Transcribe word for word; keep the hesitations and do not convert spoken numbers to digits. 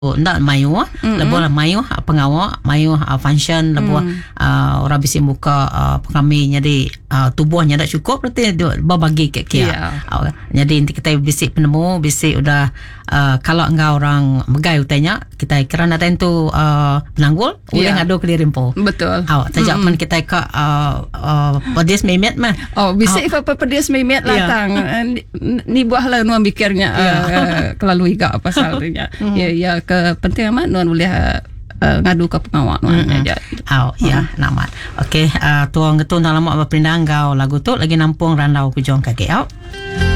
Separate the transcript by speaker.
Speaker 1: ndak mayu mm-hmm. Lepas mayu pengawal mayu uh, function lepas mm. uh, orang bisa buka uh, kami jadi uh, tubuhnya tak cukup berarti dia berbagi ke kia yeah. uh, jadi nanti kita bisik penemu bisik udah uh, kalau engkau orang megai utanya kita kerana tentu uh, penanggul boleh yeah. ngadu ke rimpo
Speaker 2: betul
Speaker 1: uh, tajak mm-hmm. man kita ke uh, uh, pedis memet mah
Speaker 2: oh bisik uh, pedis memet yeah. latang ni, ni buahlah nuan pikirnya yeah. uh, kelalui gak pasalnya mm. ya ya ke penting amat nuan boleh uh, ngadu ke pengawal nuan mm-hmm. aja.
Speaker 1: Oh ya, mm. namat. Okey, uh, tuang getun dalam mak berpindah engkau lagu tu lagi nampung randau kujong kaki out.